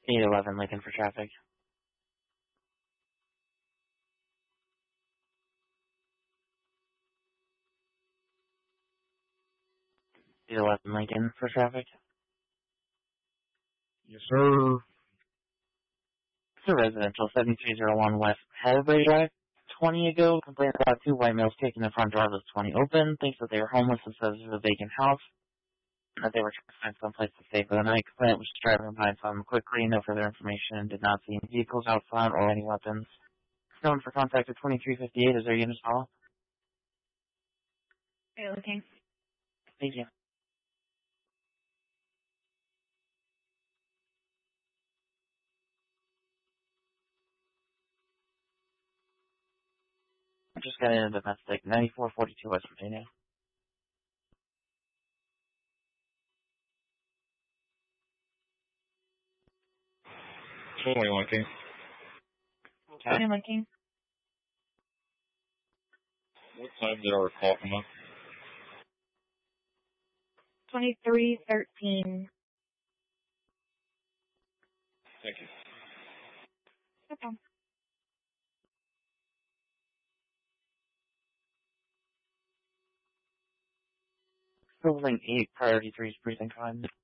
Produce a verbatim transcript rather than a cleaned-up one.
eight eleven Lincoln for traffic. eight eleven Lincoln for traffic. Yes, sir. It's a residential, seventy-three oh one West Hathaway Drive. twenty ago, complained about two white males taking the front door of the twenty open, thinks that they were homeless and says it was a vacant house, and that they were trying to find someplace to stay for the night. Complainant was driving by and saw them quickly, no further information, did not see any vehicles out front or any weapons. Known for contact at twenty-three fifty-eight, is there units call? Are you looking? Thank you. I just got in a domestic, ninety-four forty-two West Virginia. twenty Lincoln. Okay. Are you looking? What time did our call come up? twenty-three thirteen. Thank you. Okay. Building eight, priority three, precinct five.